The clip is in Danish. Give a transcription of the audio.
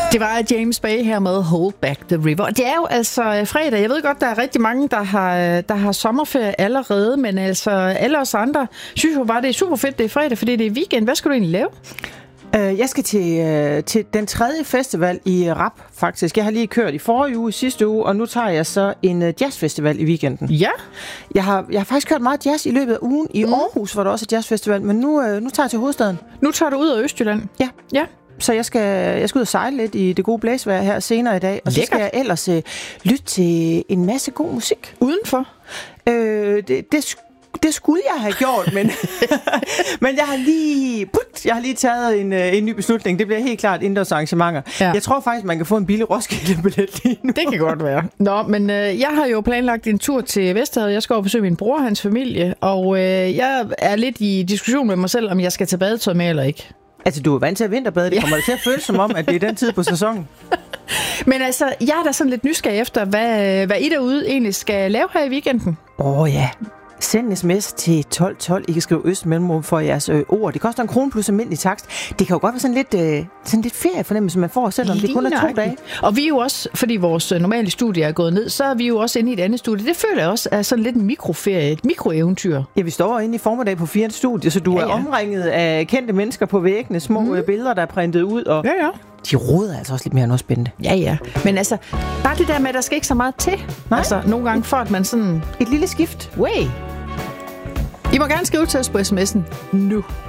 Det var James Bay her med Hold Back the River. Det er jo altså fredag. Jeg ved godt, der er rigtig mange, der har sommerferie allerede, men altså alle os andre synes jo bare, det er super fedt, det er fredag, fordi det er weekend. Hvad skal du egentlig lave? Jeg skal til den 3. festival i Rap, faktisk. Jeg har lige kørt i forrige uge, sidste uge, og nu tager jeg så en jazzfestival i weekenden. Ja. Jeg har faktisk kørt meget jazz i løbet af ugen. I Aarhus var der også et jazzfestival, men nu tager jeg til hovedstaden. Nu tager du ud af Østjylland? Ja. Så jeg skal ud og sejle lidt i det gode blæsvejr her senere i dag. Og så skal jeg ellers lytte til en masse god musik. Udenfor? Det skulle jeg have gjort, men jeg har lige taget en ny beslutning. Det bliver helt klart indendørs arrangementer. Ja. Jeg tror faktisk, man kan få en billig Roskilde-billet lige nu. Det kan godt være. Nå, men jeg har jo planlagt en tur til Vesterhavet. Jeg skal over besøge min bror og hans familie, og jeg er lidt i diskussion med mig selv, om jeg skal tage badetøj med eller ikke. Altså, du er vant til at vinterbade. Det kommer til at føles som om, at det er den tid på sæsonen. Men altså, jeg er da sådan lidt nysgerrig efter, hvad I derude egentlig skal lave her i weekenden. Ja. Send en sms til 1212. I kan skrive øst mellemrum for jeres ord. Det koster 1 krone plus almindelig takst. Det kan jo godt være sådan lidt feriefornemmelse, man får, selvom det kun er 2 dage. Og vi er jo også, fordi vores normale studie er gået ned, så er vi jo også inde i et andet studie. Det føler jeg også er sådan lidt en mikroferie, et mikroeventyr. Ja, vi står inde i formiddag på 4. studie, så du er omringet af kendte mennesker på væggene, små billeder, der er printet ud. Og de roder altså også lidt mere end noget spændende. Ja. Men altså, bare det der med, at der skal ikke så meget til. Nej. Altså, nogle gange for, at man sådan... Et lille skift. I må gerne skrive til os på sms'en nu.